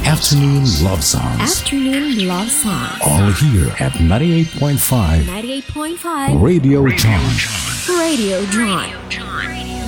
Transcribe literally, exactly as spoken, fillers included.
Afternoon Love Songs. Afternoon Love Songs. All here at ninety-eight point five. ninety-eight point five. Radio John. Radio John.